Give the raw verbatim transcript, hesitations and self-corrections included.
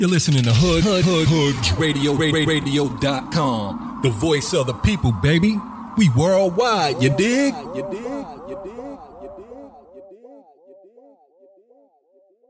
You're listening to Hood, Hood, Hood, Hood Radio, Radio dot com. The voice of the people, baby. We worldwide, you dig? You dig? You dig?